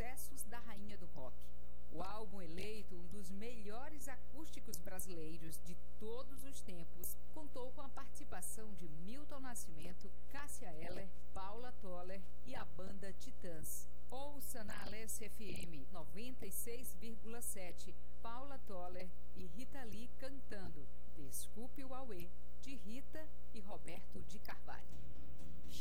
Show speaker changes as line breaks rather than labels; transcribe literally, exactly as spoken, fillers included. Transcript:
sucessos da rainha do rock. O álbum, eleito um dos melhores acústicos brasileiros de todos os tempos, contou com a participação de Milton Nascimento, Cássia Eller, Paula Toller e a banda Titãs. Ouça na Alesse F M noventa e seis vírgula sete Paula Toller e Rita Lee cantando Desculpe o Auê, de Rita e Roberto de Carvalho.